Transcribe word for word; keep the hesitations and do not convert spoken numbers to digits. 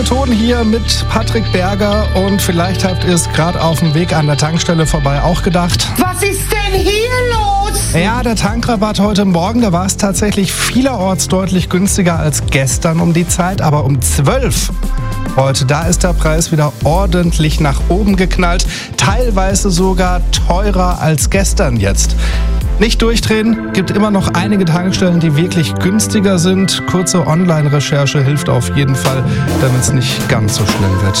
Ton hier mit Patrick Berger und vielleicht habt ihr es gerade auf dem Weg an der Tankstelle vorbei auch gedacht. Was ist denn hier los? Ja, der Tankrabatt heute Morgen, da war es tatsächlich vielerorts deutlich günstiger als gestern um die Zeit, aber um zwölf heute, da ist der Preis wieder ordentlich nach oben geknallt, teilweise sogar teurer als gestern jetzt. Nicht durchdrehen, gibt immer noch einige Tankstellen, die wirklich günstiger sind. Kurze Online-Recherche hilft auf jeden Fall, damit es nicht ganz so schlimm wird.